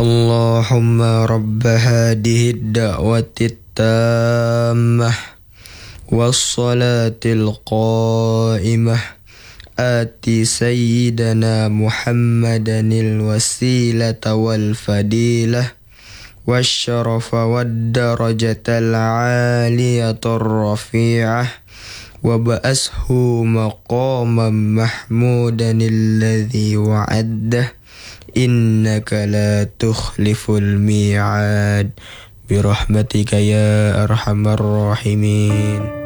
اللهم رب هذه الدعوة التامة والصلاة القائمة آت سيدنا محمدا الوسيلة والفضيلة والشرف والدرجة العالية الرفيعة وبعثه مقاما محمودا الذي وعده إنك لا تخلف الميعاد برحمتك يا أرحم الراحمين.